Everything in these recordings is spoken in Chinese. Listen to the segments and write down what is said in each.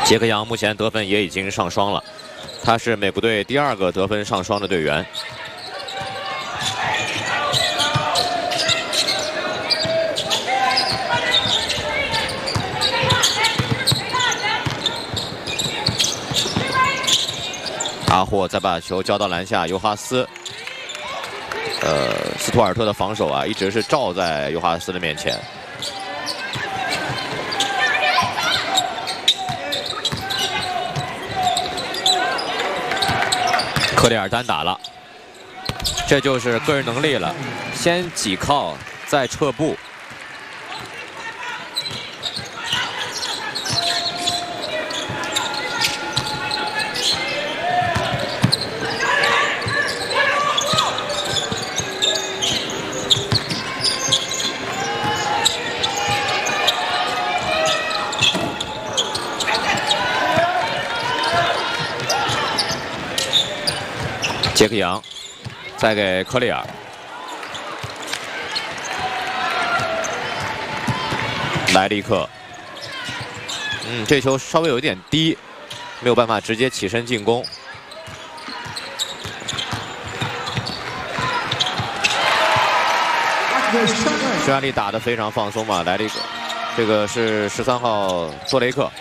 杰克杨目前得分也已经上双了，他是美国队第2个得分上双的队员。阿霍再把球交到篮下，尤哈斯。斯图尔特的防守啊，一直是罩在尤哈斯的面前。克里尔单打了，这就是个人能力了，先挤靠，再撤步。杰克杨，再给科利尔，莱利克，这球稍微有一点低，没有办法直接起身进攻。匈牙利打得非常放松嘛，莱利克，这个是13号多雷克。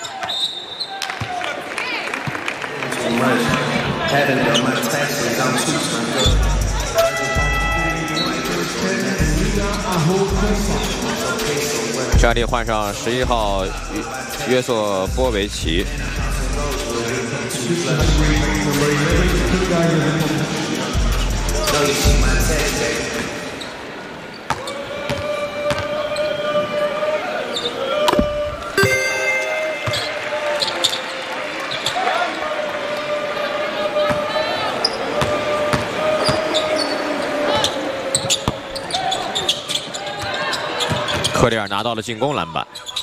匈牙利换上11号约瑟波维奇。克里尔拿到了进攻篮板。